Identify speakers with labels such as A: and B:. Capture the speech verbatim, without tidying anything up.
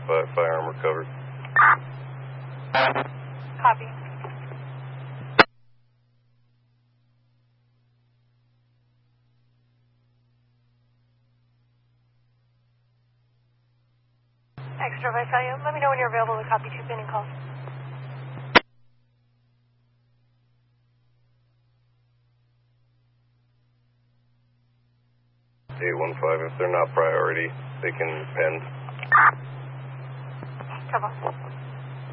A: five, firearm recovered.
B: Copy. Extra Visalia, let me know when you're available to copy two pending calls.
A: eight one five, if they're not priority, they can end.
B: Come on.